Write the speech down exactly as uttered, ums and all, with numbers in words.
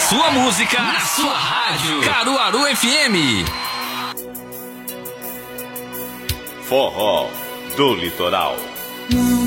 sua música, na sua rádio. Caruaru F M. Forró do Litoral.